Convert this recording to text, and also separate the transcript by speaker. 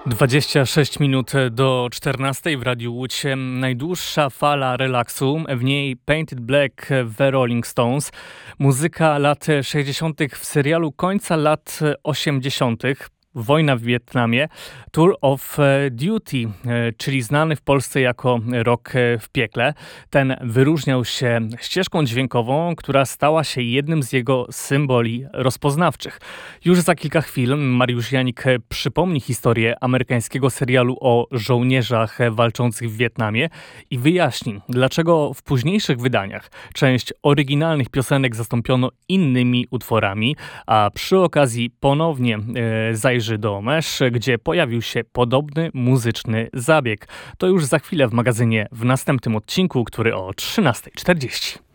Speaker 1: 26 minut do 14 w Radiu Łódź. Najdłuższa fala relaksu, w niej Painted Black The Rolling Stones. Muzyka lat 60. w serialu końca lat 80. Wojna w Wietnamie, Tour of Duty, czyli znany w Polsce jako Rok w piekle. Ten wyróżniał się ścieżką dźwiękową, która stała się jednym z jego symboli rozpoznawczych. Już za kilka chwil Mariusz Janik przypomni historię amerykańskiego serialu o żołnierzach walczących w Wietnamie i wyjaśni, dlaczego w późniejszych wydaniach część oryginalnych piosenek zastąpiono innymi utworami, a przy okazji ponownie zajrzy do Mesz, gdzie pojawił się podobny muzyczny zabieg. To już za chwilę w magazynie w następnym odcinku, który o 13:40.